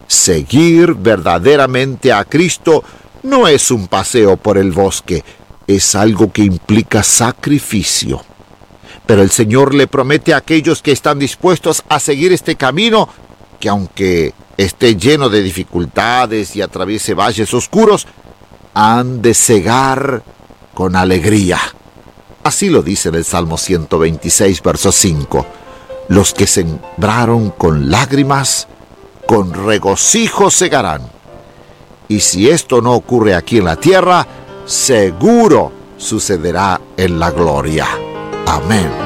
Seguir verdaderamente a Cristo no es un paseo por el bosque, es algo que implica sacrificio. Pero el Señor le promete a aquellos que están dispuestos a seguir este camino, que aunque esté lleno de dificultades y atraviese valles oscuros, han de cegar con alegría. Así lo dice en el Salmo 126, verso 5. Los que sembraron con lágrimas, con regocijo segarán. Y si esto no ocurre aquí en la tierra, seguro sucederá en la gloria. Amén.